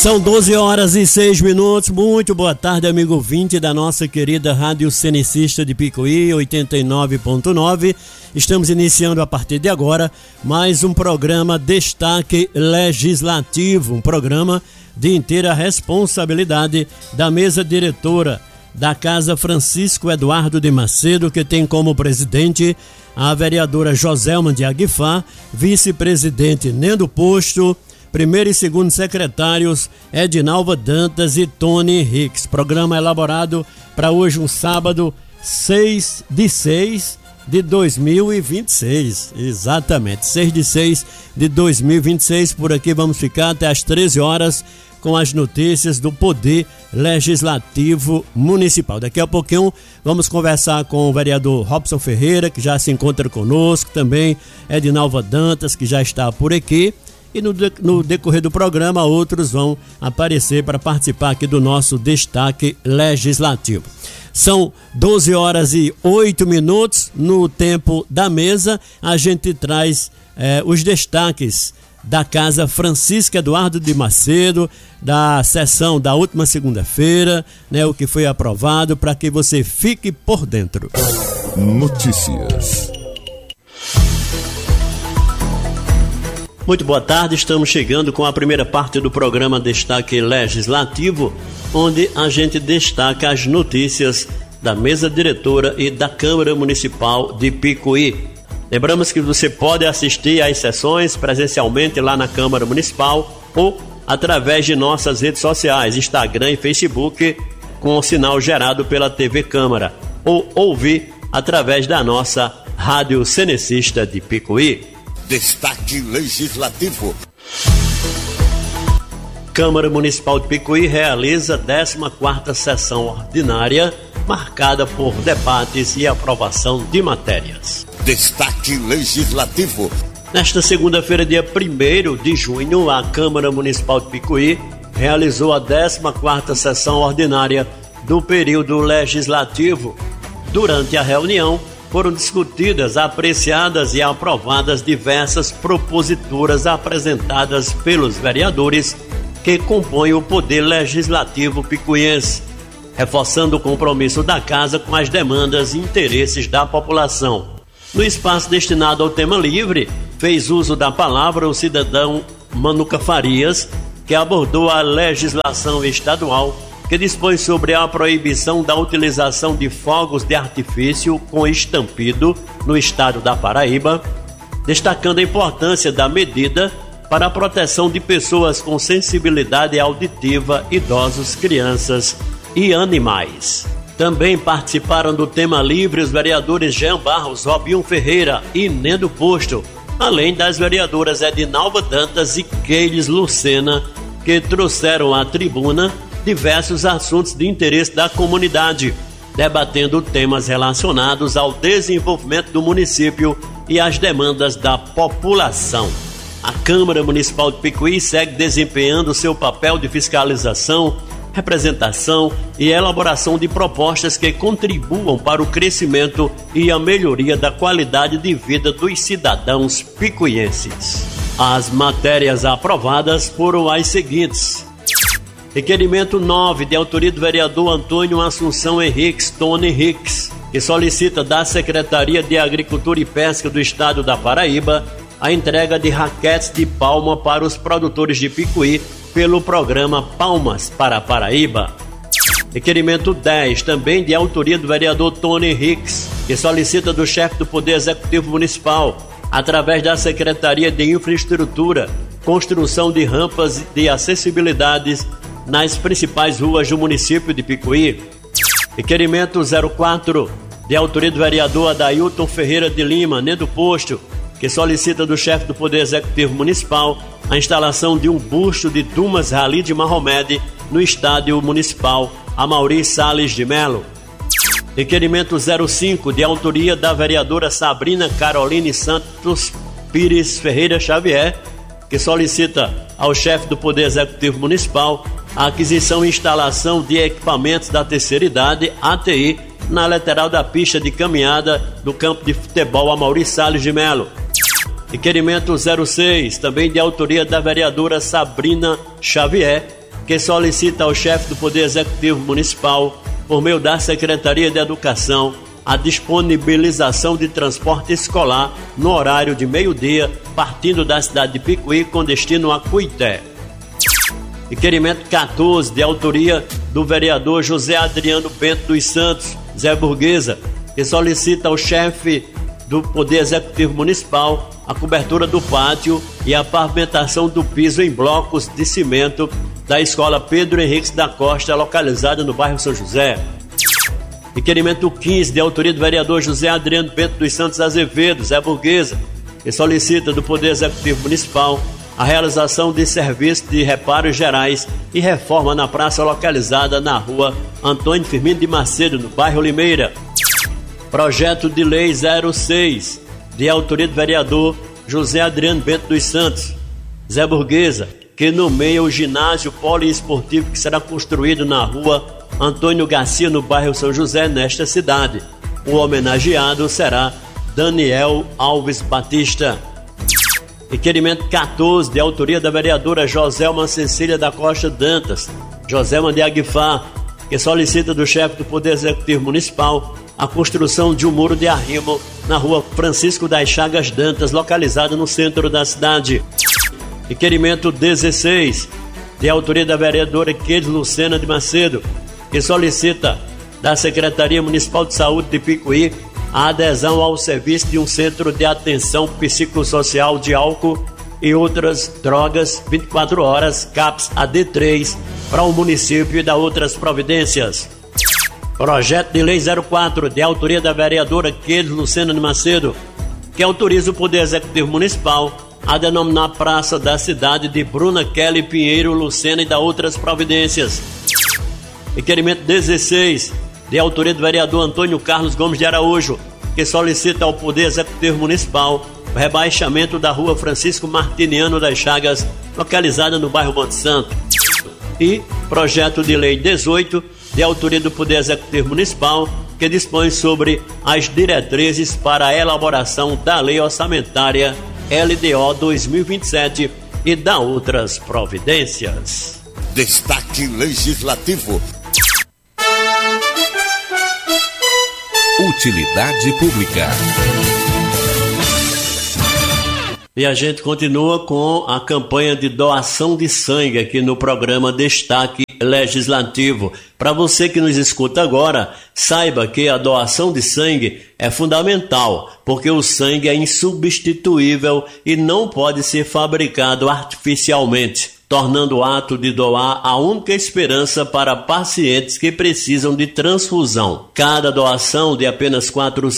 São 12h06. Muito boa tarde, amigo ouvinte da nossa querida Rádio Cenecista de Picuí, 89.9. Estamos iniciando a partir de agora mais um programa Destaque Legislativo, um programa de inteira responsabilidade da mesa diretora da Casa Francisco Eduardo de Macedo, que tem como presidente a vereadora Joselma de Aguifá, vice-presidente Nendo Posto, primeiro e segundo secretários Edinalva Dantas e Tony Henriques. Programa elaborado para hoje, um sábado, 6/6 de 2026. Exatamente, 6/6 de 2026. Por aqui vamos ficar até às 13 horas com as notícias do Poder Legislativo Municipal. Daqui a pouquinho vamos conversar com o vereador Robson Ferreira, que já se encontra conosco, também Edinalva Dantas, que já está por aqui. E no decorrer do programa, outros vão aparecer para participar aqui do nosso Destaque Legislativo. São 12h08 no tempo da mesa. A gente traz os destaques da Casa Francisco Eduardo de Macedo, da sessão da última segunda-feira, o que foi aprovado, para que você fique por dentro. Notícias. Muito boa tarde, estamos chegando com a primeira parte do programa Destaque Legislativo, onde a gente destaca as notícias da mesa diretora e da Câmara Municipal de Picuí. Lembramos que você pode assistir às sessões presencialmente lá na Câmara Municipal ou através de nossas redes sociais, Instagram e Facebook, com o sinal gerado pela TV Câmara, ou ouvir através da nossa Rádio Cenecista de Picuí. Destaque Legislativo. Câmara Municipal de Picuí realiza 14ª sessão ordinária, marcada por debates e aprovação de matérias. Destaque Legislativo. Nesta segunda-feira, dia 1º de junho, a Câmara Municipal de Picuí realizou a 14ª sessão ordinária do período legislativo. Durante a reunião, foram discutidas, apreciadas e aprovadas diversas proposituras apresentadas pelos vereadores que compõem o Poder Legislativo picuiense, reforçando o compromisso da Casa com as demandas e interesses da população. No espaço destinado ao tema livre, fez uso da palavra o cidadão Manuca Farias, que abordou a legislação estadual que dispõe sobre a proibição da utilização de fogos de artifício com estampido no estado da Paraíba, destacando a importância da medida para a proteção de pessoas com sensibilidade auditiva, idosos, crianças e animais. Também participaram do tema livre os vereadores Jean Barros, Robinho Ferreira e Nendo Posto, além das vereadoras Edinalva Dantas e Keilis Lucena, que trouxeram à tribuna diversos assuntos de interesse da comunidade, debatendo temas relacionados ao desenvolvimento do município e às demandas da população. A Câmara Municipal de Picuí segue desempenhando seu papel de fiscalização, representação e elaboração de propostas que contribuam para o crescimento e a melhoria da qualidade de vida dos cidadãos picuienses. As matérias aprovadas foram as seguintes: Requerimento 9, de autoria do vereador Antônio Assunção Henriques, Tony Henriques, que solicita da Secretaria de Agricultura e Pesca do Estado da Paraíba a entrega de raquetes de palma para os produtores de Picuí pelo programa Palmas para a Paraíba. Requerimento 10, também de autoria do vereador Tony Henriques, que solicita do chefe do Poder Executivo Municipal, através da Secretaria de Infraestrutura, construção de rampas de acessibilidades nas principais ruas do município de Picuí. Requerimento 04, de autoria do vereador Adailton Ferreira de Lima, Nendo Posto, que solicita do chefe do Poder Executivo Municipal a instalação de um busto de Dumas Khalid Mohamed no estádio municipal Amaury Salles de Melo. Requerimento 05, de autoria da vereadora Sabrina Caroline Santos Pires Ferreira Xavier, que solicita ao chefe do Poder Executivo Municipal a aquisição e instalação de equipamentos da terceira idade, ATI, na lateral da pista de caminhada do campo de futebol Amaury Salles de Melo. Requerimento 06, também de autoria da vereadora Sabrina Xavier, que solicita ao chefe do Poder Executivo Municipal, por meio da Secretaria de Educação, a disponibilização de transporte escolar no horário de meio-dia, partindo da cidade de Picuí com destino a Cuité. Requerimento 14, de autoria do vereador José Adriano Bento dos Santos, Zé Burguesa, que solicita ao chefe do Poder Executivo Municipal a cobertura do pátio e a pavimentação do piso em blocos de cimento da Escola Pedro Henriques da Costa, localizada no bairro São José. Requerimento 15, de autoria do vereador José Adriano Bento dos Santos Azevedo, Zé Burguesa, que solicita do Poder Executivo Municipal a realização de serviços de reparos gerais e reforma na praça localizada na rua Antônio Firmino de Macedo, no bairro Limeira. Projeto de Lei 06, de autoria do vereador José Adriano Bento dos Santos, Zé Burguesa, que nomeia o ginásio poliesportivo que será construído na rua Antônio Garcia, no bairro São José, nesta cidade. O homenageado será Daniel Alves Batista. Requerimento 14, de autoria da vereadora Joselma Cecília da Costa Dantas, Joselma de Aguifá, que solicita do chefe do Poder Executivo Municipal a construção de um muro de arrimo na rua Francisco das Chagas Dantas, localizada no centro da cidade. Requerimento 16, de autoria da vereadora Keide Lucena de Macedo, que solicita da Secretaria Municipal de Saúde de Picuí a adesão ao serviço de um centro de atenção psicossocial de álcool e outras drogas 24 horas, CAPS AD3, para o município e da outras providências. Projeto de Lei 04, de autoria da vereadora Keide Lucena de Macedo, que autoriza o Poder Executivo Municipal a denominar a praça da cidade de Bruna Kelly Pinheiro Lucena e da outras providências. Requerimento 16, de autoria do vereador Antônio Carlos Gomes de Araújo, que solicita ao Poder Executivo Municipal o rebaixamento da rua Francisco Martiniano das Chagas, localizada no bairro Monte Santo. E projeto de Lei 18, de autoria do Poder Executivo Municipal, que dispõe sobre as diretrizes para a elaboração da Lei Orçamentária LDO 2027 e da outras providências. Destaque Legislativo. Utilidade Pública. E a gente continua com a campanha de doação de sangue aqui no programa Destaque Legislativo. Para você que nos escuta agora, saiba que a doação de sangue é fundamental, porque o sangue é insubstituível e não pode ser fabricado artificialmente, tornando o ato de doar a única esperança para pacientes que precisam de transfusão. Cada doação de apenas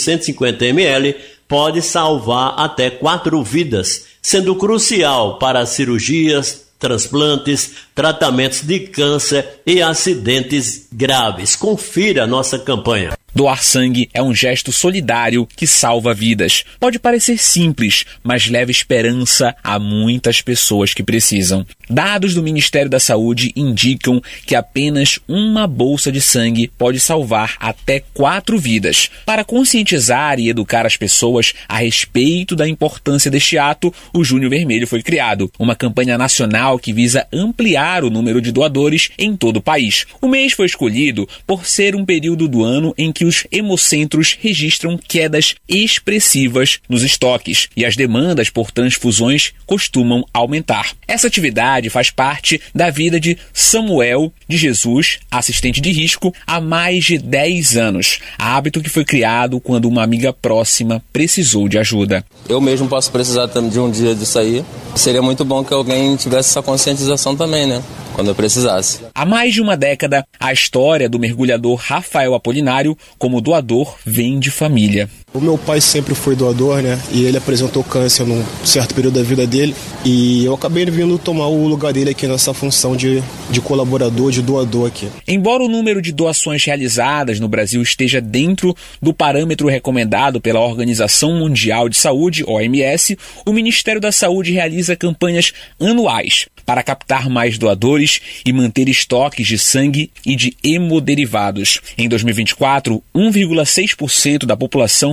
450 ml pode salvar até 4 vidas, sendo crucial para cirurgias, transplantes, tratamentos de câncer e acidentes graves. Confira a nossa campanha. Doar sangue é um gesto solidário que salva vidas. Pode parecer simples, mas leva esperança a muitas pessoas que precisam. Dados do Ministério da Saúde indicam que apenas uma bolsa de sangue pode salvar até 4 vidas. Para conscientizar e educar as pessoas a respeito da importância deste ato, o Junho Vermelho foi criado, uma campanha nacional que visa ampliar o número de doadores em todo o país. O mês foi escolhido por ser um período do ano em que os hemocentros registram quedas expressivas nos estoques e as demandas por transfusões costumam aumentar. Essa atividade faz parte da vida de Samuel de Jesus, assistente de risco, há mais de 10 anos, hábito que foi criado quando uma amiga próxima precisou de ajuda. Eu mesmo posso precisar de um dia disso aí. Seria muito bom que alguém tivesse essa conscientização também, né? Quando eu precisasse. Há mais de uma década, a história do mergulhador Rafael Apolinário como doador vem de família. O meu pai sempre foi doador, né? E ele apresentou câncer num certo período da vida dele. E eu acabei vindo tomar o lugar dele aqui nessa função de colaborador, de doador aqui. Embora o número de doações realizadas no Brasil esteja dentro do parâmetro recomendado pela Organização Mundial de Saúde, OMS, o Ministério da Saúde realiza campanhas anuais para captar mais doadores e manter estoques de sangue e de hemoderivados. Em 2024, 1,6% da população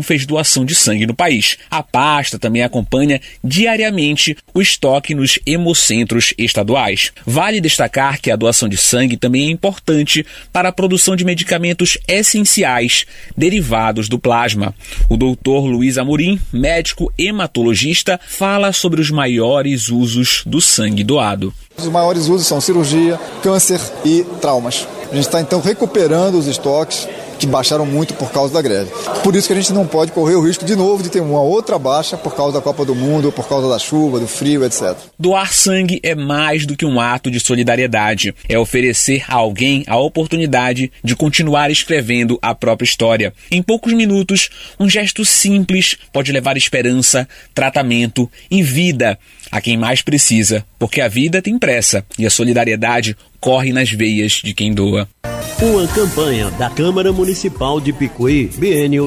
fez doação de sangue no país. A pasta também acompanha diariamente o estoque nos hemocentros estaduais. Vale destacar que a doação de sangue também é importante para a produção de medicamentos essenciais derivados do plasma. O doutor Luiz Amorim, médico hematologista, fala sobre os maiores usos do sangue doado. Os maiores usos são cirurgia, câncer e traumas. A gente está então recuperando os estoques que baixaram muito por causa da greve. Por isso que a gente não pode correr o risco de novo de ter uma outra baixa por causa da Copa do Mundo, por causa da chuva, do frio, etc. Doar sangue é mais do que um ato de solidariedade. É oferecer a alguém a oportunidade de continuar escrevendo a própria história. Em poucos minutos, um gesto simples pode levar esperança, tratamento e vida a quem mais precisa, porque a vida tem pressa e a solidariedade corre nas veias de quem doa. Uma campanha da Câmara Municipal de Picuí, biênio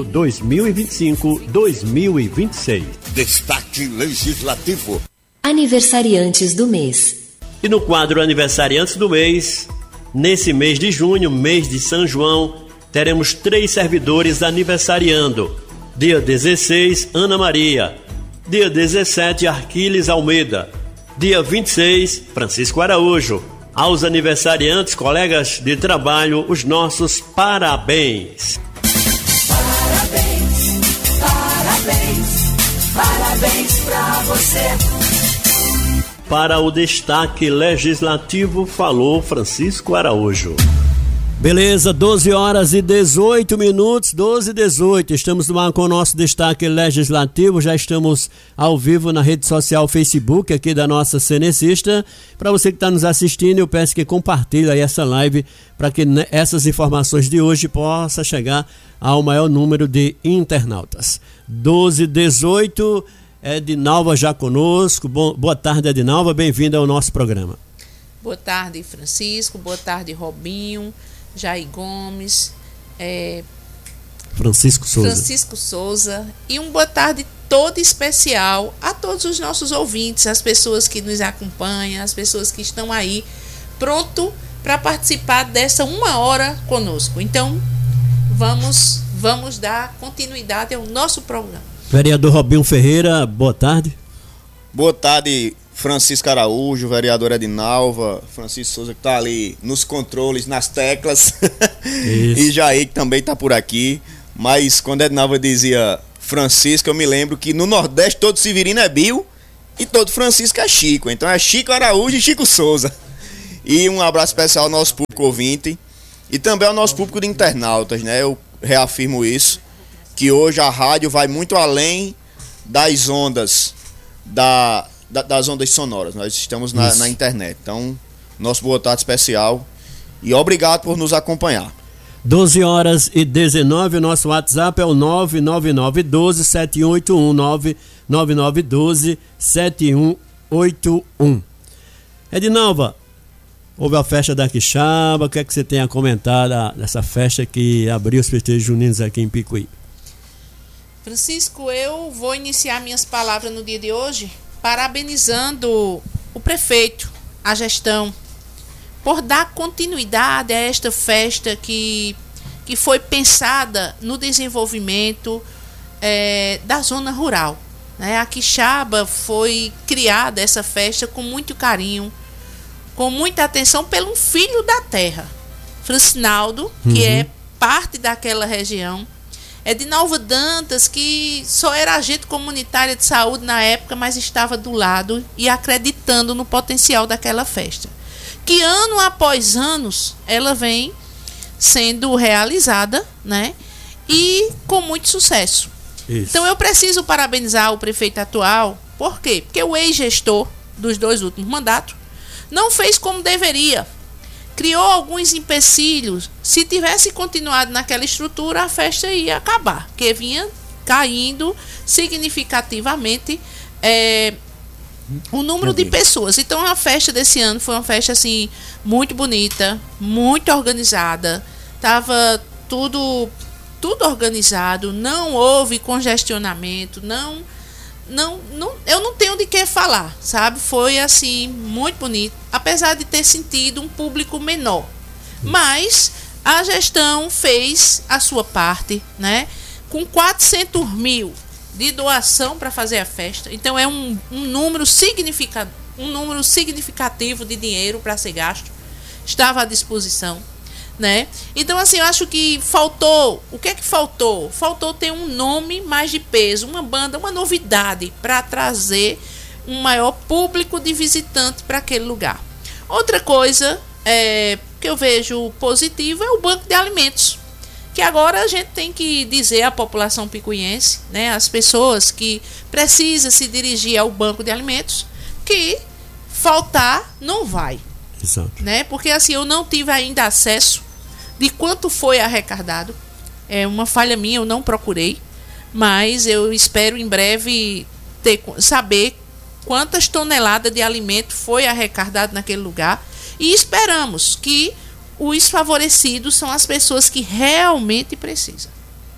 2025-2026. Destaque Legislativo. Aniversariantes do mês. E no quadro Aniversariantes do mês, nesse mês de junho, mês de São João, teremos 3 servidores aniversariando. Dia 16, Ana Maria. Dia 17, Arquiles Almeida. Dia 26, Francisco Araújo. Aos aniversariantes, colegas de trabalho, os nossos parabéns. Parabéns, parabéns, parabéns pra você. Para o destaque legislativo, falou Francisco Araújo. Beleza, 12 horas e 18 minutos, 12 e 18. Estamos no ar com o nosso destaque legislativo. Já estamos ao vivo na rede social Facebook aqui da nossa Cenecista. Para você que está nos assistindo, eu peço que compartilhe aí essa live para que essas informações de hoje possam chegar ao maior número de internautas. 12 e 18, Edinalva já conosco. Boa tarde, Edinalva, bem-vinda ao nosso programa. Boa tarde, Francisco. Boa tarde, Robinho. Jair Gomes, Francisco Souza, e boa tarde toda especial a todos os nossos ouvintes, as pessoas que nos acompanham, as pessoas que estão aí pronto para participar dessa 1 hora conosco. Então, vamos dar continuidade ao nosso programa. Vereador Robinho Ferreira, boa tarde. Boa tarde, Francisco Araújo, vereador Edinalva, Francisco Souza, que está ali nos controles, nas teclas, e Jair, que também está por aqui. Mas quando Edinalva dizia Francisco, eu me lembro que no Nordeste todo Severino é Bill e todo Francisco é Chico. Então é Chico Araújo e Chico Souza. E um abraço especial ao nosso público ouvinte e também ao nosso público de internautas, né? Eu reafirmo isso, que hoje a rádio vai muito além das ondas das ondas sonoras. Nós estamos na internet. Então, nosso boa tarde especial e obrigado por nos acompanhar. 12 horas e 19, o nosso WhatsApp é o 99912-7181, 99912-7181. Edinalva, houve a festa da Quixaba, o que é que você tem a comentar dessa festa que abriu os festejos juninos aqui em Picuí? Francisco, eu vou iniciar minhas palavras no dia de hoje parabenizando o prefeito, a gestão, por dar continuidade a esta festa que foi pensada no desenvolvimento da zona rural. Né? A Quixaba foi criada, essa festa, com muito carinho, com muita atenção pelo filho da terra, Francinaldo, que é parte daquela região. Edinalva Dantas, que só era agente comunitária de saúde na época, mas estava do lado e acreditando no potencial daquela festa. Que ano após anos ela vem sendo realizada, né? E com muito sucesso. Isso. Então eu preciso parabenizar o prefeito atual. Por quê? Porque o ex-gestor dos 2 últimos mandatos não fez como deveria. Criou alguns empecilhos. Se tivesse continuado naquela estrutura, a festa ia acabar, porque vinha caindo significativamente o número de pessoas. Então a festa desse ano foi uma festa assim muito bonita, muito organizada. Tava tudo organizado, não houve congestionamento, eu não tenho de que falar, sabe? Foi assim, muito bonito, apesar de ter sentido um público menor. Mas a gestão fez a sua parte, né? com 400 mil de doação para fazer a festa. Então é um número significativo de dinheiro para ser gasto. Estava à disposição, né? Então, assim, eu acho que faltou. O que é que faltou? Faltou ter um nome mais de peso, uma banda, uma novidade para trazer um maior público de visitante para aquele lugar. Outra coisa que eu vejo positivo é o banco de alimentos, que agora a gente tem que dizer à população picuiense, né, as pessoas que precisam se dirigir ao banco de alimentos, que faltar não vai. Exato. Né? Porque assim, eu não tive ainda acesso de quanto foi arrecadado. É uma falha minha, eu não procurei, mas eu espero em breve saber quantas toneladas de alimento foi arrecadado naquele lugar, e esperamos que os favorecidos são as pessoas que realmente precisam.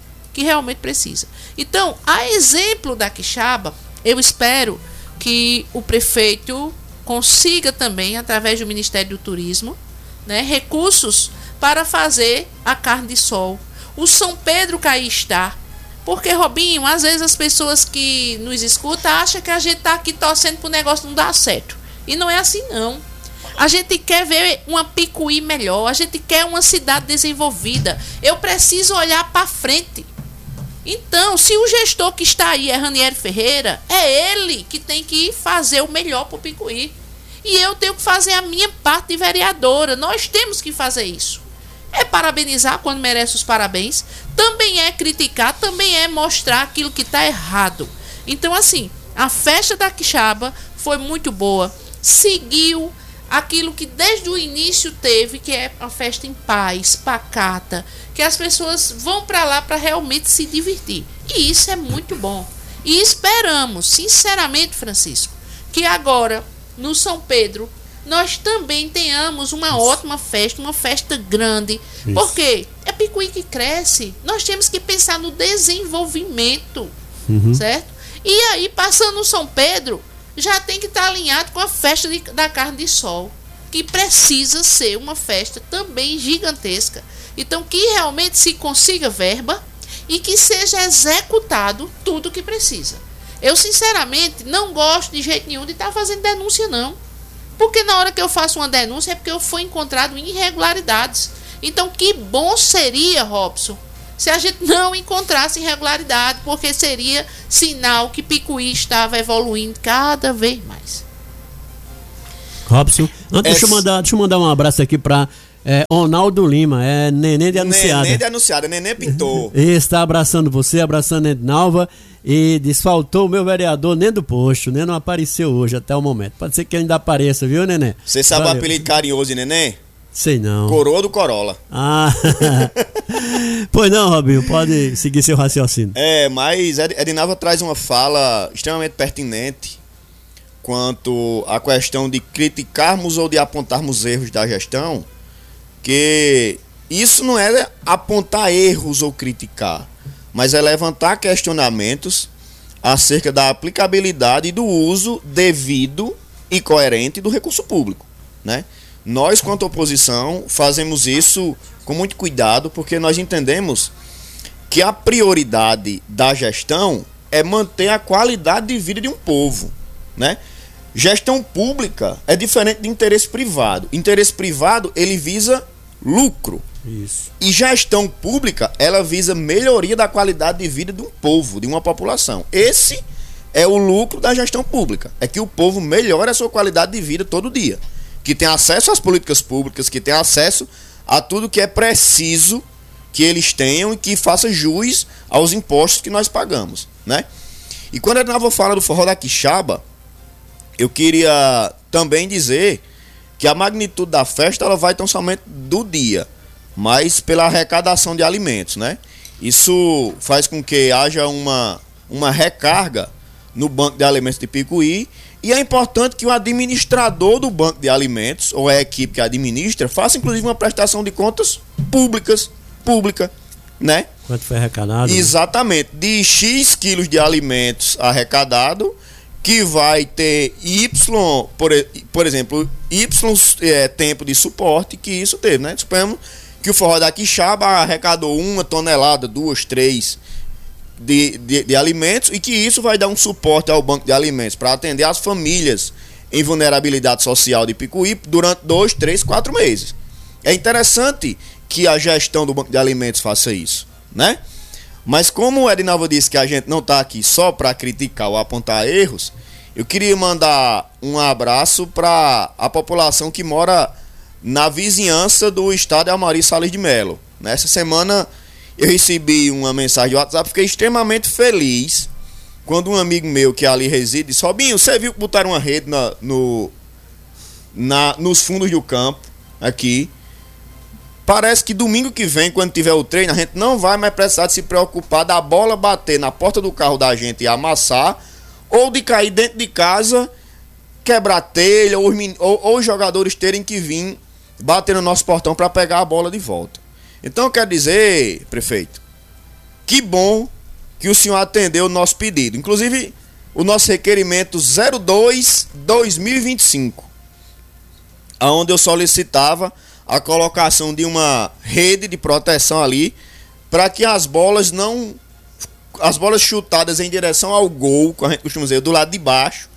Então, a exemplo da Quixaba, eu espero que o prefeito consiga também, através do Ministério do Turismo, né, recursos para fazer a carne de sol. O São Pedro Caí está. Porque, Robinho, às vezes as pessoas que nos escutam acham que a gente está aqui torcendo para o negócio não dar certo. E não é assim, não. A gente quer ver uma Picuí melhor, a gente quer uma cidade desenvolvida. Eu preciso olhar para frente. Então, se o gestor que está aí é Ranieri Ferreira, é ele que tem que fazer o melhor para o Picuí. E eu tenho que fazer a minha parte de vereadora. Nós temos que fazer isso. É parabenizar quando merece os parabéns. Também é criticar, também é mostrar aquilo que está errado. Então, assim, a festa da Quixaba foi muito boa. Seguiu aquilo que desde o início teve, que é uma festa em paz, pacata, que as pessoas vão para lá para realmente se divertir. E isso é muito bom. E esperamos, sinceramente, Francisco, que agora, no São Pedro, nós também tenhamos uma ótima festa, uma festa grande. Isso. Porque é Picuí que cresce. Nós temos que pensar no desenvolvimento, certo? E aí, passando no São Pedro, já tem que estar alinhado com a festa da carne de sol, que precisa ser uma festa também gigantesca. Então, que realmente se consiga verba e que seja executado tudo o que precisa. Eu, sinceramente, não gosto de jeito nenhum de estar fazendo denúncia, não. Porque na hora que eu faço uma denúncia é porque eu fui encontrado irregularidades. Então, que bom seria, Robson, se a gente não encontrasse irregularidade, porque seria sinal que Picuí estava evoluindo cada vez mais. Robson, deixa eu mandar um abraço aqui para Ronaldo Lima, Neném de Anunciada. Neném de Anunciada, Neném pintou. Está abraçando você, abraçando a Ednalva, e desfaltou o meu vereador nem do posto, né? Não apareceu hoje até o momento. Pode ser que ainda apareça, viu, Neném? Você sabe o apelido carinhoso de Neném? Sei não. Coroa do Corolla. Ah, pois não, Robinho, pode seguir seu raciocínio. Mas Ednalva traz uma fala extremamente pertinente quanto à questão de criticarmos ou de apontarmos erros da gestão, que isso não é apontar erros ou criticar, mas é levantar questionamentos acerca da aplicabilidade e do uso devido e coerente do recurso público, né? Nós, quanto oposição, fazemos isso com muito cuidado, porque nós entendemos que a prioridade da gestão é manter a qualidade de vida de um povo, né? Gestão pública é diferente de interesse privado. Interesse privado, ele visa lucro. Isso. E gestão pública, ela visa melhoria da qualidade de vida de um povo, de uma população. Esse é o lucro da gestão pública. É que o povo melhore a sua qualidade de vida todo dia. Que tenha acesso às políticas públicas, que tenha acesso a tudo que é preciso que eles tenham e que faça jus aos impostos que nós pagamos, né? E quando a Ednalva fala do forró da Quixaba, eu queria também dizer que a magnitude da festa ela vai tão somente do dia, mas pela arrecadação de alimentos, né? Isso faz com que haja uma recarga no Banco de Alimentos de Picuí, e é importante que o administrador do Banco de Alimentos, ou a equipe que administra, faça inclusive uma prestação de contas pública, né? Quanto foi arrecadado? Exatamente, de X quilos de alimentos arrecadado, que vai ter Y, por exemplo, Y tempo de suporte que isso teve, né? Suponhamos que o forró da Quixaba arrecadou 1 tonelada, 2, 3 de alimentos, e que isso vai dar um suporte ao banco de alimentos para atender as famílias em vulnerabilidade social de Picuí durante 2, 3, 4 meses. É interessante que a gestão do banco de alimentos faça isso, né? Mas como o Edinalva disse que a gente não está aqui só para criticar ou apontar erros, eu queria mandar um abraço para a população que mora na vizinhança do estádio Amari Salles de Melo. Nessa semana eu recebi uma mensagem de WhatsApp, fiquei extremamente feliz quando um amigo meu que ali reside disse: Robinho, você viu que botaram uma rede nos fundos do campo aqui? Parece que domingo que vem, quando tiver o treino, a gente não vai mais precisar de se preocupar da bola bater na porta do carro da gente e amassar, ou de cair dentro de casa, quebrar telha, ou os jogadores terem que vir bater no nosso portão para pegar a bola de volta. Então eu quero dizer, prefeito, que bom que o senhor atendeu o nosso pedido. Inclusive, o nosso requerimento 02/2025, onde eu solicitava a colocação de uma rede de proteção ali, para que as bolas chutadas em direção ao gol, como a gente costuma dizer, do lado de baixo,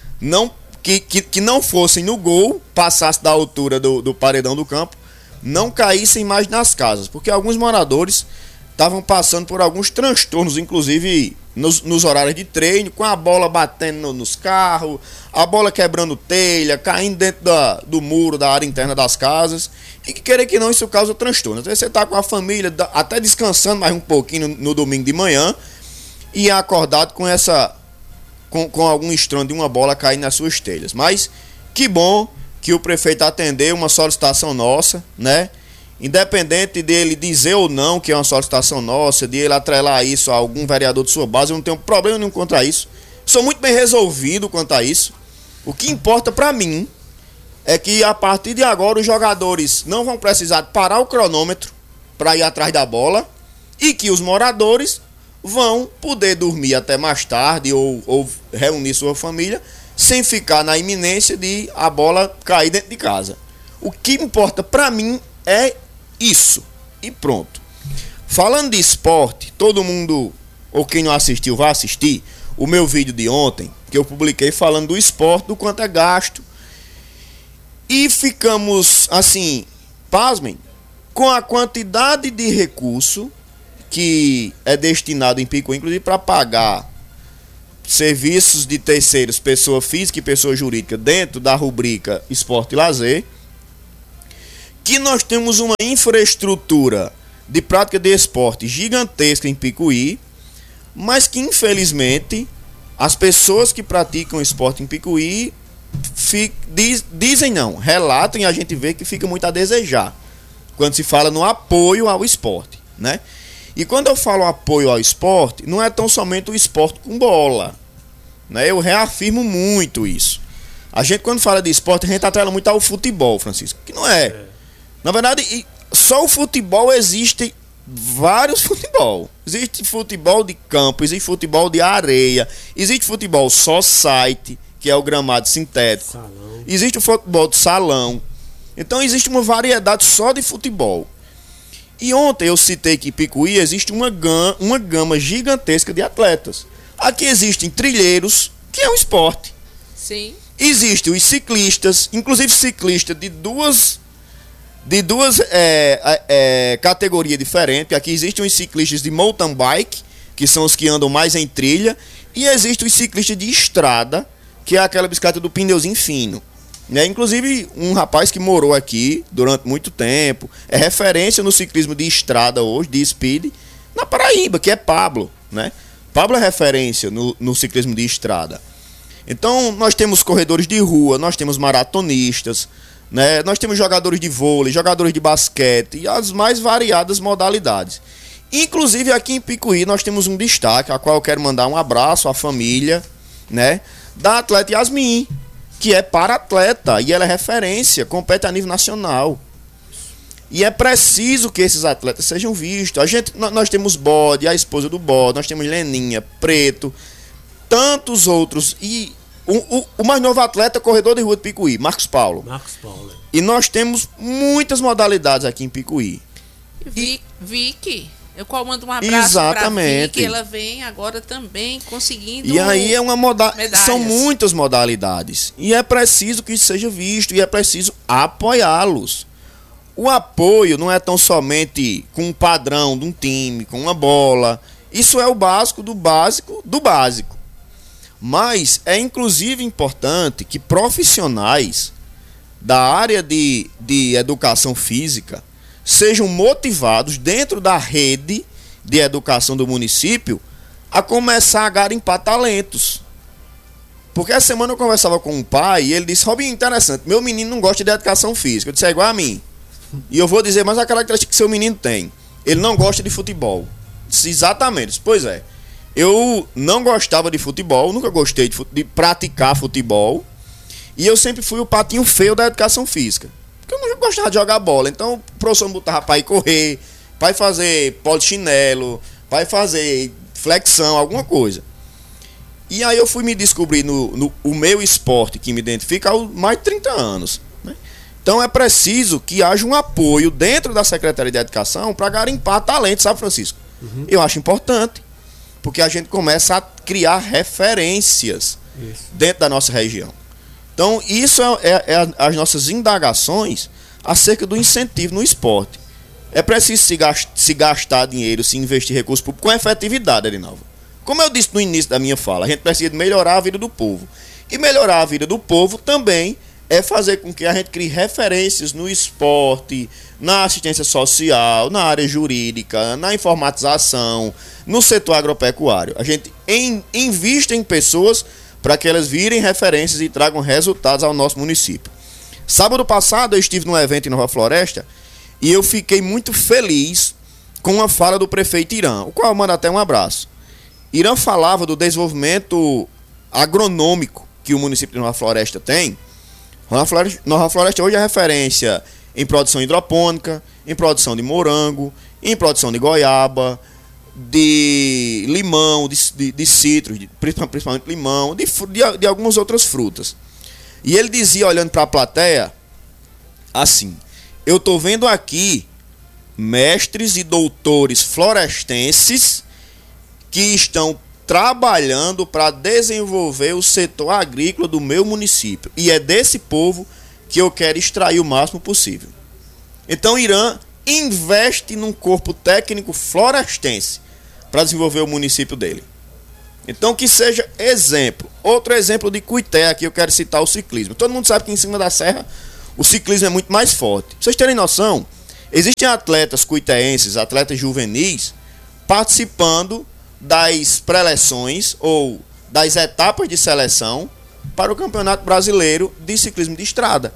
que não fossem no gol, passasse da altura do paredão do campo, não caíssem mais nas casas, porque alguns moradores estavam passando por alguns transtornos, inclusive nos horários de treino, com a bola batendo nos carros, a bola quebrando telha, caindo dentro do muro da área interna das casas, e que querer que não, isso causa transtorno. Às vezes você está com a família até descansando mais um pouquinho no domingo de manhã e é acordado com algum estrondo de uma bola caindo nas suas telhas. Mas que bom que o prefeito atendeu uma solicitação nossa, né? Independente dele dizer ou não que é uma solicitação nossa, de ele atrelar isso a algum vereador de sua base, eu não tenho problema nenhum contra isso. Sou muito bem resolvido quanto a isso. O que importa pra mim é que a partir de agora os jogadores não vão precisar parar o cronômetro para ir atrás da bola, e que os moradores vão poder dormir até mais tarde ou reunir sua família sem ficar na iminência de a bola cair dentro de casa. O que importa pra mim é isso, e pronto. Falando de esporte, todo mundo, ou quem não assistiu, vai assistir o meu vídeo de ontem, que eu publiquei falando do esporte, do quanto é gasto, e ficamos assim, pasmem, com a quantidade de recurso que é destinado em Picuí, inclusive para pagar serviços de terceiros, pessoa física e pessoa jurídica, dentro da rubrica esporte e lazer, que nós temos uma infraestrutura de prática de esporte gigantesca em Picuí, mas que infelizmente as pessoas que praticam esporte em Picuí dizem não, relatam, e a gente vê que fica muito a desejar quando se fala no apoio ao esporte, né? E quando eu falo apoio ao esporte, não é tão somente o esporte com bola, né? Eu reafirmo muito isso. A gente, quando fala de esporte, a gente atrela muito ao futebol, Francisco, que não é. Na verdade, só o futebol existe vários futebol. Existe futebol de campo, existe futebol de areia, existe futebol society, que é o gramado sintético. Salão. Existe o futebol de salão. Então existe uma variedade só de futebol. E ontem eu citei que em Picuí existe uma gama gigantesca de atletas. Aqui existem trilheiros, que é um esporte. Sim. Existem os ciclistas, inclusive ciclistas de duas categorias diferentes. Aqui existem os ciclistas de mountain bike, que são os que andam mais em trilha, e existem os ciclistas de estrada, que é aquela bicicleta do pneuzinho fino, né? Inclusive um rapaz que morou aqui durante muito tempo, é referência no ciclismo de estrada hoje, de speed, na Paraíba, que é Pablo, né? Pablo é referência no ciclismo de estrada. Então nós temos corredores de rua, nós temos maratonistas, né? Nós temos jogadores de vôlei, jogadores de basquete e as mais variadas modalidades. Inclusive aqui em Picuí nós temos um destaque, a qual eu quero mandar um abraço à família, né, da atleta Yasmin, que é para-atleta e ela é referência, compete a nível nacional. E é preciso que esses atletas sejam vistos. Nós temos Bode, a esposa do Bode, nós temos Leninha, Preto, tantos outros. E o mais novo atleta, corredor de rua de Picuí, Marcos Paulo. E nós temos muitas modalidades aqui em Picuí. Vicky, Eu mando um abraço para a que ela vem agora também conseguindo. E aí são muitas modalidades. E é preciso que isso seja visto e é preciso apoiá-los. O apoio não é tão somente com um padrão de um time, com uma bola. Isso é o básico do básico do básico. Mas é inclusive importante que profissionais da área de educação física sejam motivados dentro da rede de educação do município a começar a garimpar talentos. Porque essa semana eu conversava com um pai e ele disse: Robinho, interessante, meu menino não gosta de educação física. Eu disse: é igual a mim. E eu vou dizer mais a característica que seu menino tem. Ele não gosta de futebol. Eu disse: exatamente. Eu disse: pois é. Eu não gostava de futebol, nunca gostei de praticar futebol. E eu sempre fui o patinho feio da educação física. Porque eu não gostava de jogar bola. Então o professor me botava para ir correr, para ir fazer polichinelo, para ir fazer flexão, alguma coisa. E aí eu fui me descobrir no meu esporte que me identifica há mais de 30 anos. Né? Então é preciso que haja um apoio dentro da Secretaria de Educação para garimpar talentos, sabe, Francisco? Uhum. Eu acho importante, porque a gente começa a criar referências dentro da nossa região. Então, isso é as nossas indagações acerca do incentivo no esporte. É preciso se gastar dinheiro, se investir recursos públicos com efetividade, Edinalva. Como eu disse no início da minha fala, a gente precisa melhorar a vida do povo. E melhorar a vida do povo também é fazer com que a gente crie referências no esporte, na assistência social, na área jurídica, na informatização, no setor agropecuário. A gente invista em pessoas para que elas virem referências e tragam resultados ao nosso município. Sábado passado eu estive num evento em Nova Floresta e eu fiquei muito feliz com a fala do prefeito Irã, o qual eu mando até um abraço. Irã falava do desenvolvimento agronômico que o município de Nova Floresta tem. Nova Floresta hoje é referência em produção hidropônica, em produção de morango, em produção de goiaba, de limão, de citros, principalmente limão, de algumas outras frutas. E ele dizia, olhando para a plateia, assim: eu estou vendo aqui mestres e doutores florestenses que estão trabalhando para desenvolver o setor agrícola do meu município. E é desse povo que eu quero extrair o máximo possível. Então, Irã investe num corpo técnico florestense para desenvolver o município dele. Então, que seja exemplo. Outro exemplo de Cuité, aqui eu quero citar o ciclismo. Todo mundo sabe que em cima da serra o ciclismo é muito mais forte. Pra vocês terem noção, existem atletas cuiteenses, atletas juvenis, participando das preleções ou das etapas de seleção para o Campeonato Brasileiro de Ciclismo de Estrada,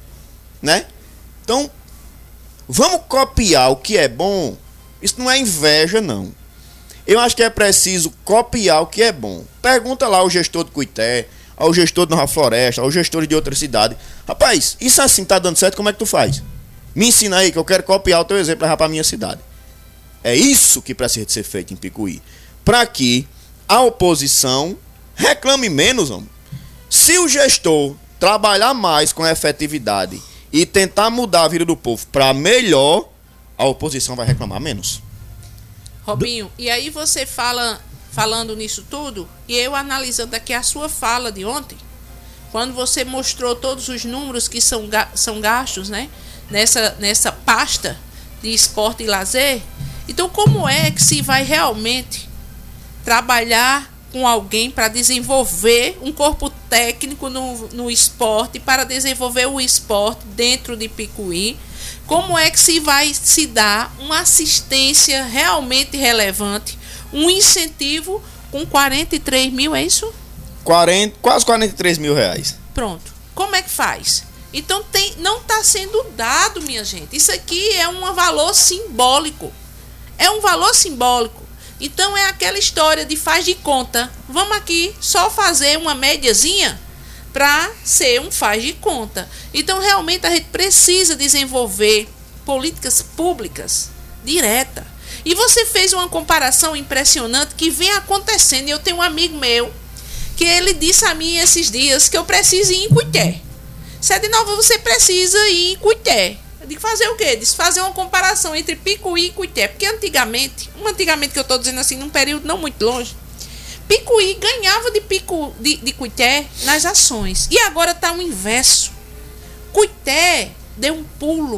né? Então, vamos copiar o que é bom. Isso não é inveja, não. Eu acho que é preciso copiar o que é bom. Pergunta lá ao gestor de Cuité, ao gestor de Nova Floresta, aos gestores de outra cidade: rapaz, isso assim tá dando certo, como é que tu faz? Me ensina aí que eu quero copiar o teu exemplo e levar para a minha cidade. É isso que precisa de ser feito em Picuí, para que a oposição reclame menos, homem. Se o gestor trabalhar mais com efetividade e tentar mudar a vida do povo para melhor, a oposição vai reclamar menos. Robinho, e aí você falando nisso tudo, e eu analisando aqui a sua fala de ontem, quando você mostrou todos os números que são gastos, né, nessa pasta de esporte e lazer. Então, como é que se vai realmente trabalhar com alguém para desenvolver um corpo técnico no esporte, para desenvolver o esporte dentro de Picuí? Como é que se vai se dar uma assistência realmente relevante, um incentivo com 43 mil, é isso? Quase 43 mil reais. Pronto. Como é que faz? Então não está sendo dado, minha gente. Isso aqui é um valor simbólico. É um valor simbólico. Então é aquela história de faz de conta. Vamos aqui só fazer uma médiazinha para ser um faz de conta. Então realmente a gente precisa desenvolver políticas públicas diretas. E você fez uma comparação impressionante que vem acontecendo. Eu tenho um amigo meu que ele disse a mim esses dias que eu preciso ir em Cuité. Se é de novo, você precisa ir em Cuité. Eu digo, fazer o quê? Fazer uma comparação entre Picuí e Cuité. Porque antigamente que eu estou dizendo assim, num período não muito longe, Picuí ganhava de Cuité nas ações. E agora está o inverso. Cuité deu um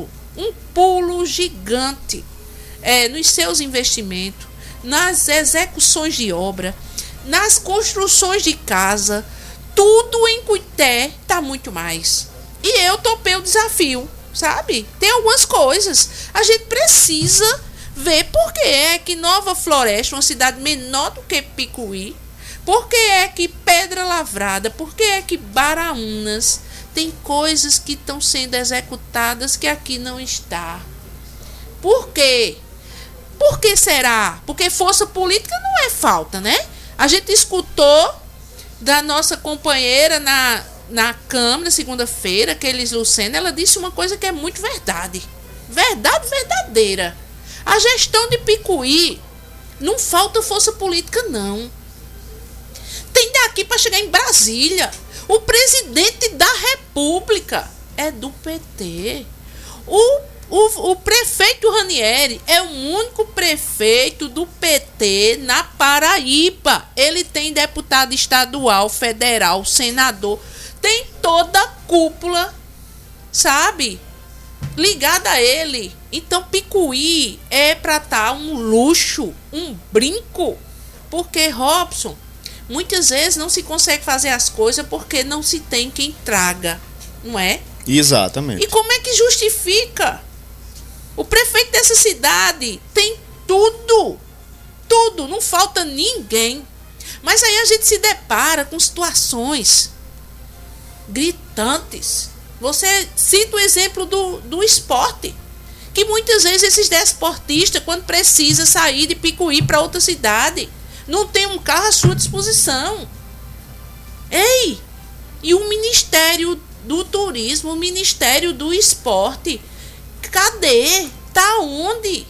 pulo gigante nos seus investimentos, nas execuções de obra, nas construções de casa. Tudo em Cuité está muito mais. E eu topei o desafio, sabe? Tem algumas coisas. A gente precisa ver por que é que Nova Floresta, uma cidade menor do que Picuí, por que é que Pedra Lavrada, por que é que Baraunas tem coisas que estão sendo executadas que aqui não está. Por quê? Por que será? Porque força política não é falta, né? A gente escutou da nossa companheira na Câmara, segunda-feira, Kelis Lucena, ela disse uma coisa que é muito verdade. Verdade verdadeira. A gestão de Picuí não falta força política, não. Tem daqui para chegar em Brasília. O presidente da República é do PT. O prefeito Ranieri é o único prefeito do PT na Paraíba. Ele tem deputado estadual, federal, senador. Tem toda a cúpula, sabe? Ligada a ele. Então Picuí é para estar um luxo, um brinco. Porque, Robson, muitas vezes não se consegue fazer as coisas porque não se tem quem traga, não é? Exatamente. E como é que justifica? O prefeito dessa cidade tem tudo, não falta ninguém. Mas aí a gente se depara com situações gritantes. Você cita o exemplo do esporte, que muitas vezes esses desportistas, quando precisa sair de Picuí para outra cidade, não tem um carro à sua disposição. Ei! E o Ministério do Turismo, o Ministério do Esporte, cadê? Tá onde?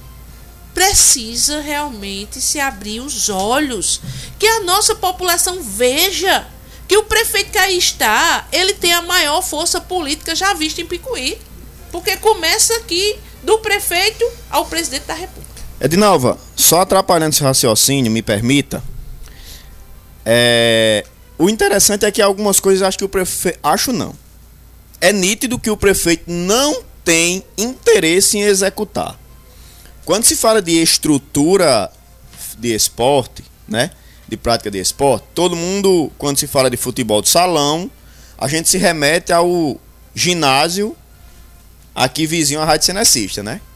Precisa realmente se abrir os olhos, que a nossa população veja que o prefeito que aí está, ele tem a maior força política já vista em Picuí, porque começa aqui do prefeito ao presidente da República. Edinalva, só atrapalhando esse raciocínio, me permita. O interessante é que algumas coisas acho que o prefeito... Acho não. É nítido que o prefeito não tem interesse em executar. Quando se fala de estrutura de esporte, né? De prática de esporte, todo mundo, quando se fala de futebol de salão, a gente se remete ao ginásio aqui vizinho à Rádio Cenecista, né?